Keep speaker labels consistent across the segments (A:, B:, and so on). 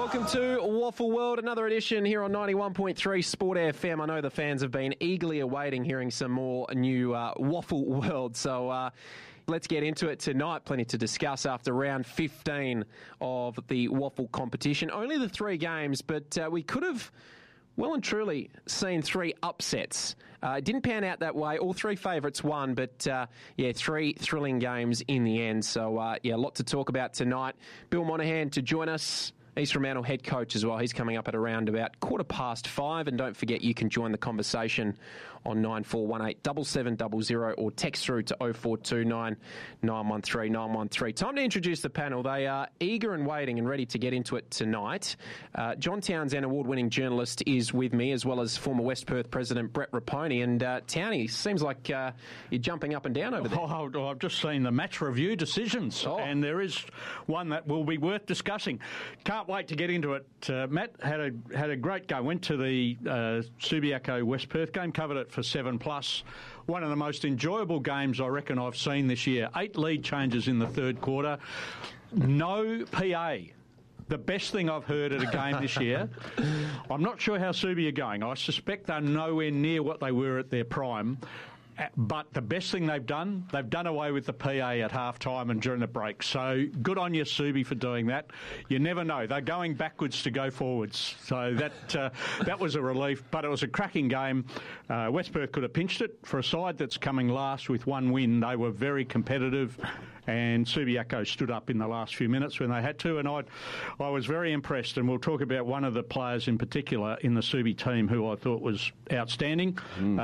A: Welcome to Waffle World, another edition here on 91.3 Sport FM. I know the fans have been eagerly awaiting hearing some more new Waffle World, so let's get into it tonight. Plenty to discuss after round 15 of the Waffle competition. Only the 3 games, but we could have well and truly seen 3 upsets. It didn't pan out that way. All 3 favourites won, but 3 thrilling games in the end. So, a lot to talk about tonight. Bill Monahan to join us. East Fremantle head coach as well. He's coming up at around about 5:15. And don't forget, you can join the conversation on 9418 7700 or text through to 0429 913 913. Time to introduce the panel. They are eager and waiting and ready to get into it tonight. John Townsend, award-winning journalist, is with me, as well as former West Perth president Brett Raponi. And Townie, seems like you're jumping up and down over there.
B: I've just seen the match review decisions, and there is one that will be worth discussing. Can't wait to get into it. Matt had a great go. Went to the Subiaco West Perth game, covered it for 7+. One of the most enjoyable games I reckon I've seen this year. 8 lead changes in the third quarter. No PA. The best thing I've heard at a game this year. I'm not sure how Subi are going. I suspect they're nowhere near what they were at their prime. But the best thing they've done away with the PA at half-time and during the break. So good on you, Subi, for doing that. You never know. They're going backwards to go forwards. So that was a relief. But it was a cracking game. West Perth could have pinched it. For a side that's coming last with 1 win, they were very competitive. And Subiaco stood up in the last few minutes when they had to. And I was very impressed. And we'll talk about one of the players in particular in the Subi team who I thought was outstanding.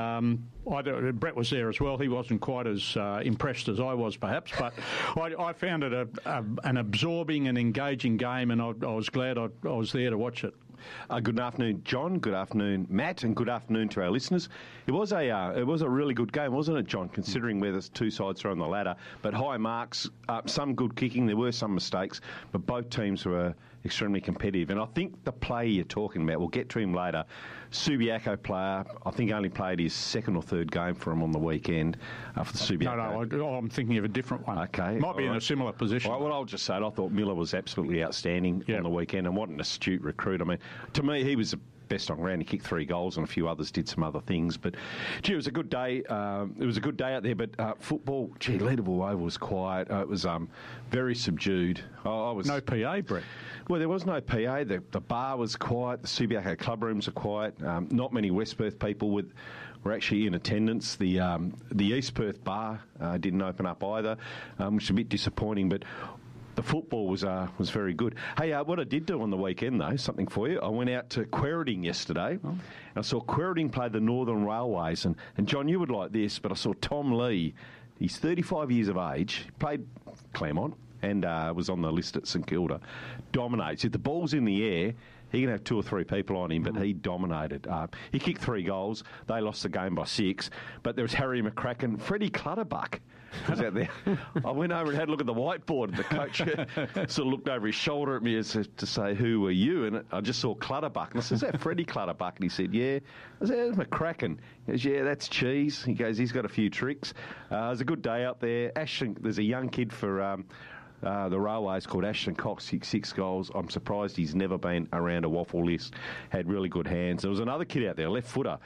B: Brett was there as well. He wasn't quite as impressed as I was, perhaps, but I found it an absorbing and engaging game, and I was glad I was there to watch it.
C: Good afternoon, John. Good afternoon, Matt, and good afternoon to our listeners. It was a really good game, wasn't it, John? Considering where the 2 sides are on the ladder, but high marks, some good kicking. There were some mistakes, but both teams were extremely competitive. And I think the player you're talking about, we'll get to him later. Subiaco player, I think only played his 2nd or 3rd game for him on the weekend for the Subiaco.
B: No, I'm thinking of a different one.
C: Okay,
B: might be in a similar position.
C: Well, I'll just say it. I thought Miller was absolutely outstanding on the weekend, and what an astute recruit. I mean, to me, he was the best on ground. He kicked 3 goals, and a few others did some other things. But, it was a good day. It was a good day out there. But football, Leederville Oval was quiet. It was very subdued.
B: No PA, Brett.
C: Well, there was no PA. The bar was quiet. The Subiaco club rooms are quiet. Not many West Perth people were actually in attendance. The East Perth bar didn't open up either, which is a bit disappointing. But the football was very good. Hey, what I did do on the weekend, though, something for you. I went out to Quairading yesterday, and I saw Quairading play the Northern Railways. And John, you would like this, but I saw Tom Lee. He's 35 years of age, played Claremont, and was on the list at St Kilda. Dominates. If the ball's in the air, he can have 2 or 3 people on him, but he dominated. He kicked 3 goals. They lost the game by 6. But there was Harry McCracken. Freddie Clutterbuck was out there. I went over and had a look at the whiteboard. The coach sort of looked over his shoulder at me as to say, "Who are you?" And I just saw Clutterbuck. And I said, "Is that Freddie Clutterbuck?" And he said, "Yeah." I said, "That's McCracken." He goes, "Yeah, that's Cheese." He goes, "He's got a few tricks." It was a good day out there. Ashton, there's a young kid for the Railways called Ashton Cox, kicked 6 goals. I'm surprised he's never been around a waffle list. Had really good hands. There was another kid out there, left footer,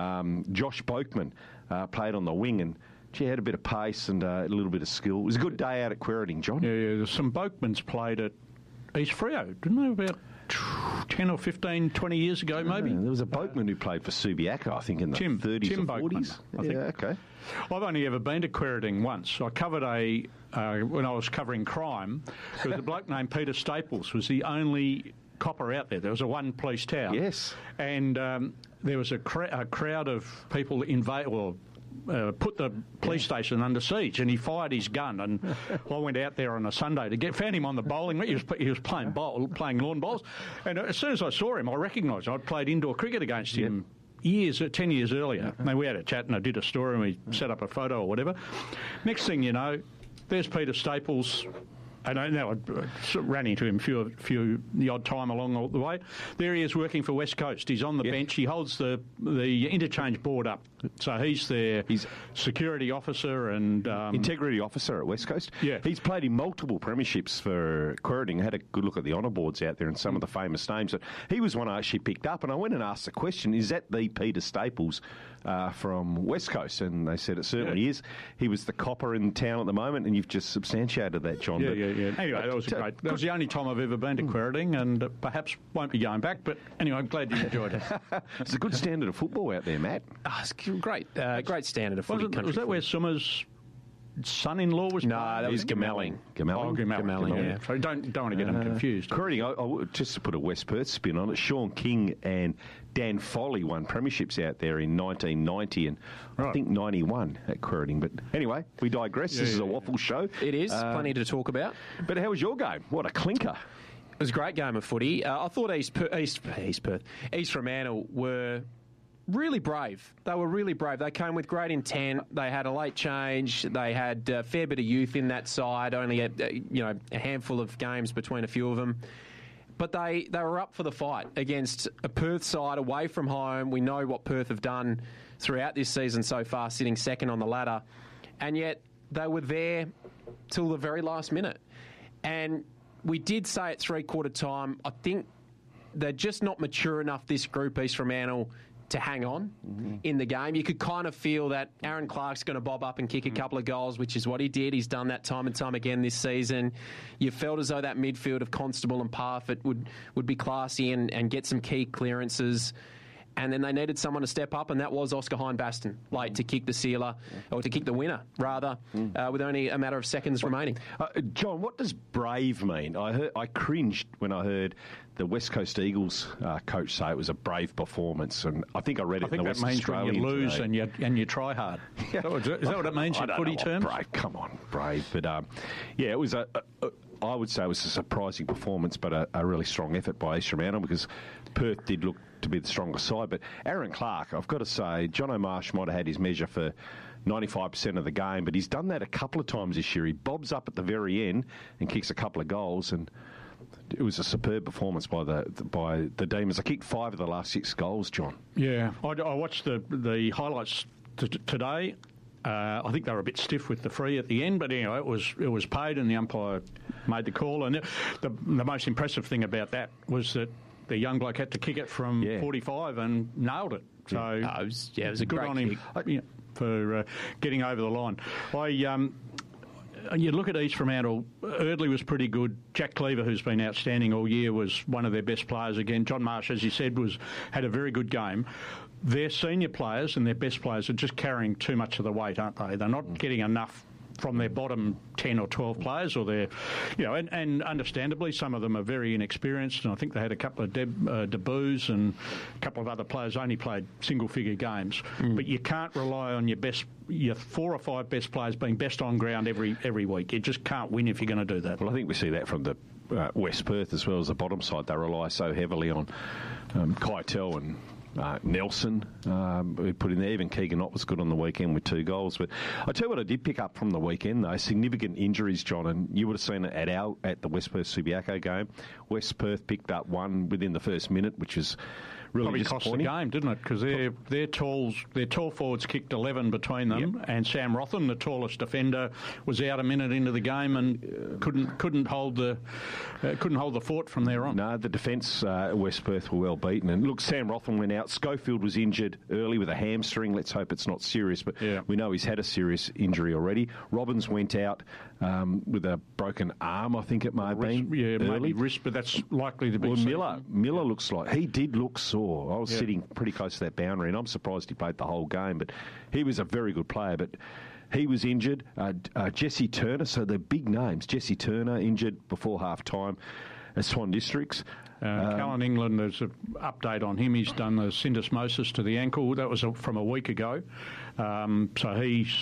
C: Josh Boakman, played on the wing, and had a bit of pace and a little bit of skill. It was a good day out at Quairading, John.
B: Yeah, there's some Boakmans played at East Freo, didn't they, about 10 or 15, 20 years ago, maybe?
C: There was a boatman who played for Subiaco, I think, in the 30s
B: Tim
C: or 40s.
B: Boakman, I think.
C: Yeah, okay.
B: I've only ever been to Quairading once. I covered when I was covering crime, there was a bloke named Peter Staples, was the only copper out there. There was a 1 police tower.
C: Yes.
B: And there was a crowd of people put the police station under siege, and he fired his gun. And I went out there on a Sunday to found him on the bowling. He was playing lawn bowls, and as soon as I saw him, I recognised him. I'd played indoor cricket against him 10 years earlier. And we had a chat, and I did a story, and we set up a photo or whatever. Next thing you know, there's Peter Staples I don't know. I sort of ran into him the odd time along the way. There he is working for West Coast. He's on the bench. He holds the interchange board up. So he's their security officer and
C: integrity officer at West Coast.
B: Yeah,
C: he's played in multiple premierships for Quirting. Had a good look at the honour boards out there and some of the famous names. But he was one I actually picked up, and I went and asked the question: is that the Peter Staples from West Coast? And they said it certainly is. He was the copper in town at the moment, and you've just substantiated that, John.
B: Yeah. Anyway, that was great. That was the only time I've ever been to Quirting, and perhaps won't be going back. But anyway, I'm glad you enjoyed it.
C: It's a good standard of football out there, Matt.
A: It's great standard of footy.
B: Was that where Summers' son-in-law was?
A: No, that was Gamelling.
B: Gamelling. Yeah. So don't want to get them confused.
C: Quirting, just to put a West Perth spin on it, Sean King and Dan Foley won premierships out there in 1990 and I think 91 at Quirting. But anyway, we digress. This is a waffle show.
A: It is. Plenty to talk about.
C: But how was your game? What a clinker.
A: It was a great game of footy. I thought East Fremantle were really brave. They were really brave. They came with great intent. They had a late change. They had a fair bit of youth in that side, only a handful of games between a few of them. But they were up for the fight against a Perth side away from home. We know what Perth have done throughout this season so far, sitting second on the ladder. And yet they were there till the very last minute. And we did say at three-quarter time, I think they're just not mature enough, this group, East Fremantle, to hang on in the game. You could kind of feel that Aaron Clark's going to bob up and kick a couple of goals, which is what he did. He's done that time and time again this season. You felt as though that midfield of Constable and Parfitt would be classy and get some key clearances. And then they needed someone to step up, and that was Oscar Hine-Baston, late to kick the sealer, or to kick the winner, rather, with only a matter of seconds remaining.
C: John, what does brave mean? I cringed when I heard the West Coast Eagles coach say it was a brave performance, and I think I read it in the West Australian.
B: I think that means when you lose
C: today.
B: and you try hard. Is that what it means in footy terms?
C: Brave, come on, brave. But it was I would say it was a surprising performance, but a really strong effort by East Fremantle because Perth did look to be the stronger side. But Aaron Clark, I've got to say, John O'Marsh might have had his measure for 95% of the game, but he's done that a couple of times this year. He bobs up at the very end and kicks a couple of goals, and it was a superb performance by the Demons. They kicked 5 of the last 6 goals, John.
B: Yeah, I watched the highlights today. I think they were a bit stiff with the free at the end, but anyway, it was paid and the umpire made the call. And the most impressive thing about that was that the young bloke had to kick it from 45 and nailed it. So
A: it was a
B: good
A: great
B: on
A: kick.
B: him for getting over the line. You look at East Fremantle, Erdley was pretty good. Jack Cleaver, who's been outstanding all year, was one of their best players again. John Marsh, as you said, had a very good game. Their senior players and their best players are just carrying too much of the weight, aren't they? They're not getting enough from their bottom 10 or 12 players, or their, and understandably, some of them are very inexperienced, and I think they had a couple of debuts and a couple of other players only played single-figure games. But you can't rely on your 4 or 5 best players being best on ground every week. You just can't win if you're going to do that.
C: Well, I think we see that from the West Perth as well as the bottom side. They rely so heavily on Keitel and Nelson, we put in there. Even Keegan Ott was good on the weekend with 2 goals. But I tell you what I did pick up from the weekend, though, significant injuries, John, and you would have seen it at the West Perth Subiaco game. West Perth picked up 1 within the first minute, which is really
B: probably cost the game, didn't it? Because their tall forwards kicked 11 between them, and Sam Rotham, the tallest defender, was out a minute into the game and couldn't hold the fort from there on.
C: No, the defence West Perth were well beaten. And look, Sam Rotham went out. Schofield was injured early with a hamstring. Let's hope it's not serious, but we know he's had a serious injury already. Robbins went out with a broken arm, I think it may have been.
B: Yeah,
C: early.
B: maybe wrist, but that's likely to be.
C: Well, Miller looks like he did look sore. I was sitting pretty close to that boundary, and I'm surprised he played the whole game. But he was a very good player. But he was injured. Jesse Turner, so the big names. Jesse Turner injured before half time at Swan Districts.
B: Callan England, there's an update on him. He's done the syndesmosis to the ankle. That was from a week ago. So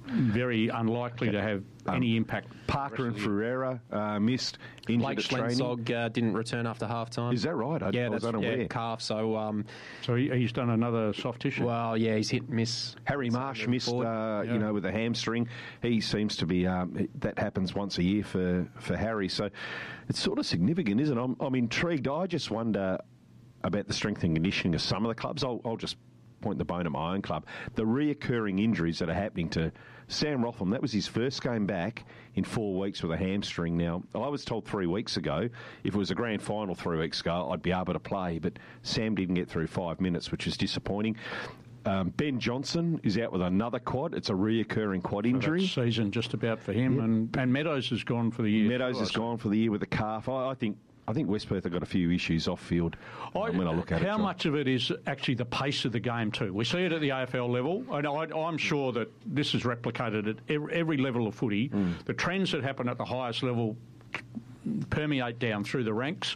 B: very unlikely to have any impact.
C: Parker and Ferreira missed, injured
A: Blake
C: at training.
A: Schlenzog didn't return after half-time.
C: Is that right? I was unaware.
A: Yeah, calf. So,
B: So he's done another soft tissue?
A: well, yeah, he's hit and miss.
C: Harry Marsh missed, with a hamstring. He seems to be, that happens once a year for Harry. So it's sort of significant, isn't it? I'm intrigued. I just wonder about the strength and conditioning of some of the clubs. I'll just point the bone at my own club. The reoccurring injuries that are happening to Sam Rotham, that was his first game back in 4 weeks with a hamstring. Now, I was told 3 weeks ago, if it was a grand final 3 weeks ago, I'd be able to play, but Sam didn't get through 5 minutes, which is disappointing. Ben Johnson is out with another quad. It's a reoccurring quad injury.
B: So season just about for him, and Meadows is gone for the year.
C: Meadows is gone for the year with a calf. I think West Perth have got a few issues off field when I look at it.
B: How much of it is actually the pace of the game too? We see it at the AFL level, and I'm sure that this is replicated at every level of footy. The trends that happen at the highest level permeate down through the ranks.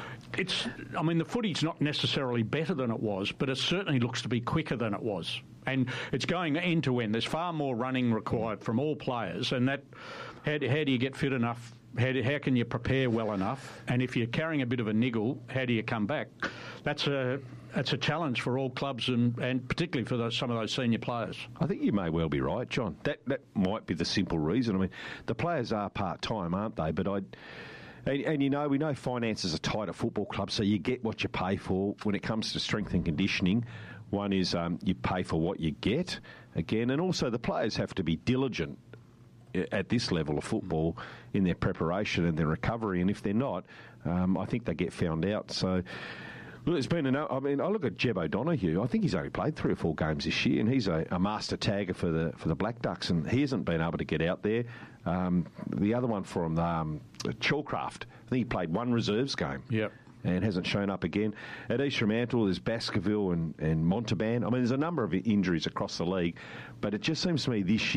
B: The footy's not necessarily better than it was, but it certainly looks to be quicker than it was. And it's going end to end. There's far more running required from all players, and that how do you get fit enough? How can you prepare well enough? And if you're carrying a bit of a niggle, how do you come back? That's a challenge for all clubs and particularly for some of those senior players.
C: I think you may well be right, John. That might be the simple reason. I mean, the players are part-time, aren't they? But we know finances are tight at football clubs, so you get what you pay for. When it comes to strength and conditioning, one is you pay for what you get, again, and also the players have to be diligent at this level of football in their preparation and their recovery, and if they're not, I think they get found out. So, look, it's been I look at Jeb O'Donoghue. I think he's only played 3 or 4 games this year, and he's a master tagger for the Black Ducks, and he hasn't been able to get out there. The other one from Chalcraft, I think he played 1 reserves game.
B: Yep.
C: And hasn't shown up again. At East Fremantle, there's Baskerville and Montalban. I mean, there's a number of injuries across the league, but it just seems to me this year